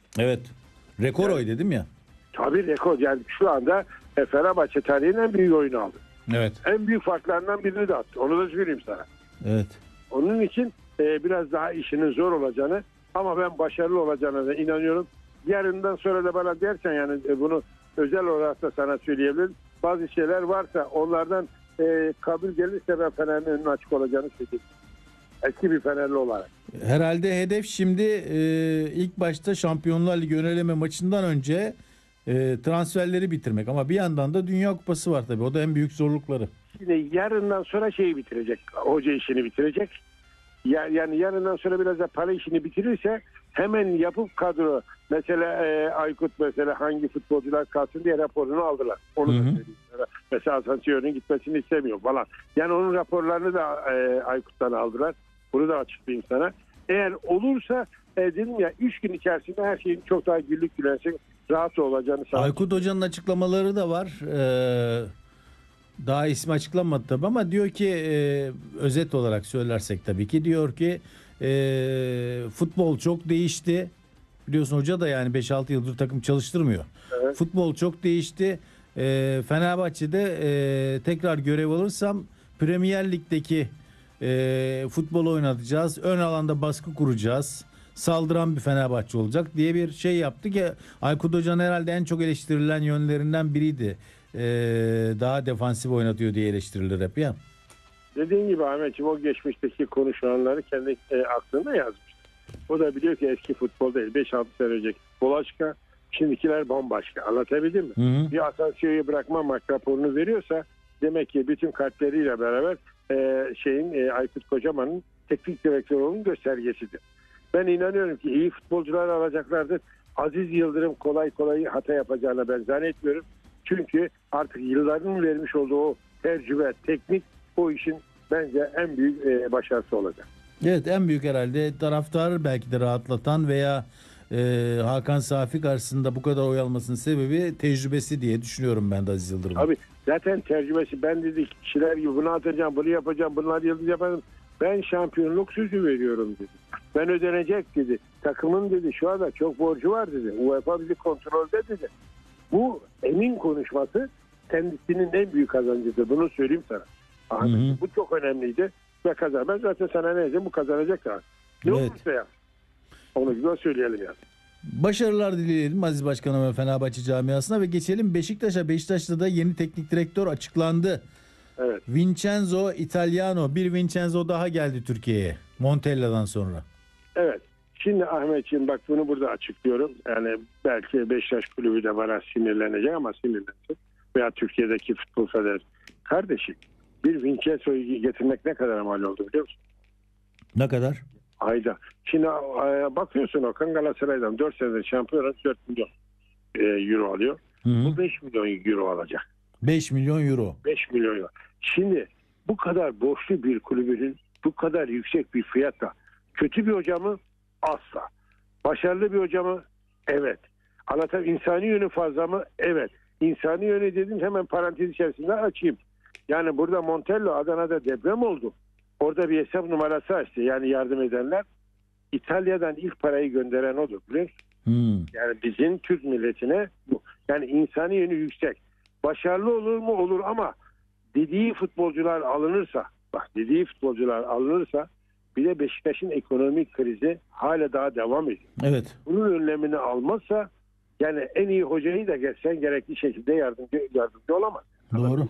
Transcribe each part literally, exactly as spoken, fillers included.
Evet. Rekor Yani, oydu değil mi ya? Tabii rekor. Yani şu anda e, Fenerbahçe tarihinin en büyük oyunu aldı. Evet. En büyük farklarından birini de attı. Onu da söyleyeyim sana. Evet. Onun için e, biraz daha işinin zor olacağını ama ben başarılı olacağına da inanıyorum. Yarından sonra da bana dersen yani e, bunu özel olarak da sana söyleyebilirim. Bazı şeyler varsa onlardan e, kabul gelirse ben Fener'in önünün açık olacağını söyleyeyim. Eski bir Fenerli olarak. Herhalde hedef şimdi e, ilk başta Şampiyonlar Ligi ön eleme maçından önce e, transferleri bitirmek. Ama bir yandan da Dünya Kupası var tabii. O da en büyük zorlukları. Şimdi yarından sonra şeyi bitirecek. Hoca işini bitirecek. Ya, yani yarından sonra biraz da para işini bitirirse hemen yapıp kadro mesela e, Aykut mesela hangi futbolcular kalsın diye raporunu aldılar. Onu Hı hı. da söyleyeyim. Mesela Asansiyon'un gitmesini istemiyor falan. Yani onun raporlarını da e, Aykut'tan aldılar. Bunu da açıklayayım sana. Eğer olursa e, dedim ya üç gün içerisinde her şeyin çok daha güllük gülensin rahat olacağını sana. Aykut Hoca'nın açıklamaları da var. Ee, daha ismi açıklanmadı tabii ama diyor ki e, özet olarak söylersek tabii ki diyor ki e, futbol çok değişti. Biliyorsun hoca da yani beş altı yıldır takım çalıştırmıyor. Evet. Futbol çok değişti. E, Fenerbahçe'de e, tekrar görev alırsam Premier Lig'deki e, futbol oynatacağız. Ön alanda baskı kuracağız. Saldıran bir Fenerbahçe olacak diye bir şey yaptı ki Aykut Hoca'nın herhalde en çok eleştirilen yönlerinden biriydi. E, daha defansif oynatıyor diye eleştirilir hep ya. Dediğin gibi Ahmetciğim o geçmişteki konuşulanları kendi e, aklında yazmış. O da biliyor ki eski futbol değil. beş altı sene önceki futbol başka. Şimdikiler bambaşka. Anlatabildim mi? Hı hı. Bir Asansiyon'u bırakmamak raporunu veriyorsa demek ki bütün kalpleriyle beraber e, şeyin e, Aykut Kocaman'ın teknik direktörünün göstergesidir. Ben inanıyorum ki iyi futbolcular alacaklardır. Aziz Yıldırım kolay kolay hata yapacağını ben zannetmiyorum. Çünkü artık yılların vermiş olduğu o tecrübe, teknik o işin bence en büyük e, başarısı olacak. Evet, en büyük herhalde taraftarı belki de rahatlatan veya e, Hakan Safi karşısında bu kadar oy almasının sebebi tecrübesi diye düşünüyorum ben de Aziz Yıldırım. Abi zaten tecrübesi ben dedi kişiler gibi bunu atacağım, bunu yapacağım, bunlar yıldız yaparım. Ben şampiyonluk sözü veriyorum dedi. Ben ödenecek dedi. Takımın dedi şu anda çok borcu var dedi. UEFA bizi kontrolde dedi. Bu emin konuşması kendisinin en büyük kazancıdır. Bunu söyleyeyim sana. Ahmet, Hı hı. bu çok önemliydi. Ve kazan. Ben zaten sana ne diyeceğim? Bu kazanacak da. Ne Evet. olursa ya. Onu güzel söyleyelim yani. Başarılar dileyelim Aziz Başkanım ve Fenerbahçe camiasına ve geçelim Beşiktaş'a. Beşiktaş'ta da yeni teknik direktör açıklandı. Evet. Vincenzo Italiano. Bir Vincenzo daha geldi Türkiye'ye Montella'dan sonra. Evet. Şimdi Ahmetciğim bak bunu burada açıklıyorum. Yani belki Beşiktaş kulübü de bana sinirlenecek ama sinirlensin. Veya Türkiye'deki futbol federasyonu. Kardeşim bir Vincenzo'yu getirmek ne kadar mal oldu biliyor musun? Ne kadar? Ayda. Şimdi e, bakıyorsun Okan Galatasaray'dan dört senedir şampiyon dört milyon e, euro alıyor. Hı hı. Bu beş milyon euro alacak. beş milyon euro. beş milyon euro. Şimdi bu kadar borçlu bir kulübün bu kadar yüksek bir fiyatla kötü bir hoca mı? Asla. Başarılı bir hoca mı? Evet. Anlatan insani yönü fazla mı? Evet. İnsani yönü dedim hemen parantez içerisinde açayım. Yani burada Montello Adana'da deprem oldu. Orada bir hesap numarası açtı. Yani yardım edenler İtalya'dan ilk parayı gönderen odur biliyor musun? Hmm. Yani bizim Türk milletine bu. Yani insani yönü yüksek. Başarılı olur mu? Olur ama dediği futbolcular alınırsa bak dediği futbolcular alınırsa bir de Beşiktaş'ın ekonomik krizi hala daha devam ediyor. Evet. Bunun önlemini almazsa yani en iyi hocayı da geçsen gerekli şekilde yardımcı, yardımcı olamaz. Doğru.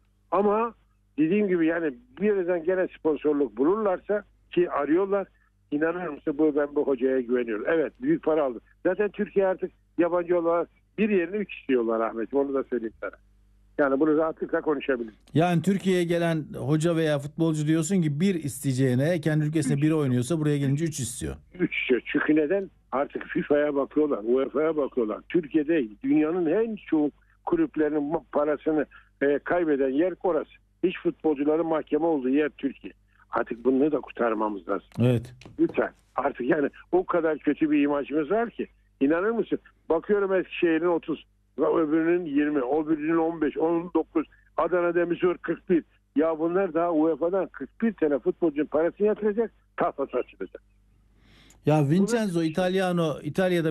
Ama dediğim gibi yani birazdan gene sponsorluk bulurlarsa ki arıyorlar inanır mısın bu ben bu hocaya güveniyorum. Evet büyük para aldı. Zaten Türkiye artık yabancı olarak bir yerini üç istiyorlar Ahmet. Onu da söyleyeyim sana. Yani bunu rahatlıkla konuşabiliriz. Yani Türkiye'ye gelen hoca veya futbolcu diyorsun ki bir isteyeceğine kendi ülkesinde biri oynuyorsa buraya gelince üç istiyor. Üç istiyor. Çünkü neden? Artık FIFA'ya bakıyorlar, U E F A'ya bakıyorlar. Türkiye'de dünyanın en çok kulüplerinin parasını e, kaybeden yer orası. Hiç futbolcuların mahkeme olduğu yer Türkiye. Artık bunu da kurtarmamız lazım. Evet. Lütfen. Artık yani o kadar kötü bir imajımız var ki. İnanır mısın? Bakıyorum Eskişehir'in otuz, öbürünün yirmi, öbürünün on beş, on dokuz, Adana Demirspor kırk bir. Ya bunlar daha U E F A'dan kırk bir tane futbolcunun parasını yatıracak, tahtası açılacak. Ya Vincenzo Italiano İtalya'da